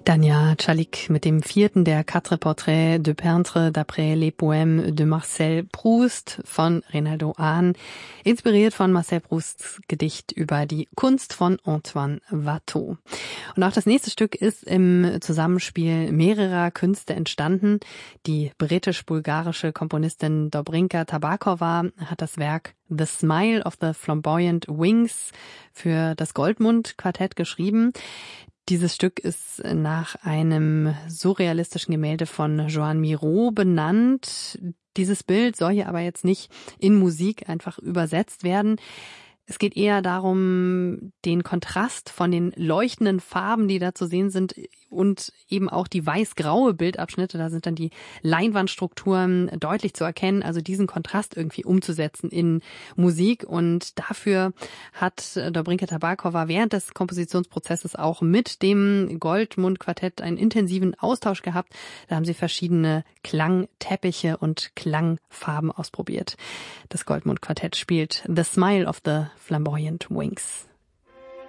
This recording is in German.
Dania Tschalik mit dem 4. der Quatre Portraits de Peintre d'après les poèmes de Marcel Proust von Reynaldo Ahn, inspiriert von Marcel Prousts Gedicht über die Kunst von Antoine Watteau. Und auch das nächste Stück ist im Zusammenspiel mehrerer Künste entstanden. Die britisch-bulgarische Komponistin Dobrinka Tabakova hat das Werk The Smile of the Flamboyant Wings für das Goldmund-Quartett geschrieben. Dieses Stück ist nach einem surrealistischen Gemälde von Joan Miró benannt. Dieses Bild soll hier aber jetzt nicht in Musik einfach übersetzt werden. Es geht eher darum, den Kontrast von den leuchtenden Farben, die da zu sehen sind, und eben auch die weiß-graue Bildabschnitte, da sind dann die Leinwandstrukturen deutlich zu erkennen, also diesen Kontrast irgendwie umzusetzen in Musik. Und dafür hat Dobrinka Tabakova während des Kompositionsprozesses auch mit dem Goldmund-Quartett einen intensiven Austausch gehabt. Da haben sie verschiedene Klangteppiche und Klangfarben ausprobiert. Das Goldmund-Quartett spielt The Smile of the Flamboyant Wings.